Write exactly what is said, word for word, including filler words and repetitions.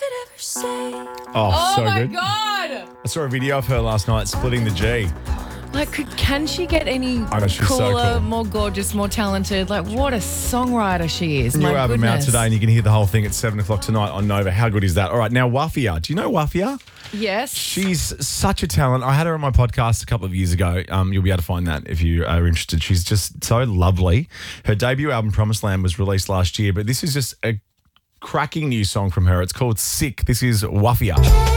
could ever say. Oh, Oh so my good. God. I saw a video of her last night splitting the G. Like, could, can she get any I know, she's so cooler, cool. more gorgeous, more talented? Like, what a songwriter she is. New my album goodness. out today, and you can hear the whole thing at seven o'clock tonight on Nova. How good is that? All right, now Wafia. Do you know Wafia? Yes. She's such a talent. I had her on my podcast a couple of years ago. Um, you'll be able to find that if you are interested. She's just so lovely. Her debut album, Promised Land, was released last year, but this is just a cracking new song from her. It's called Sick. This is Wafia.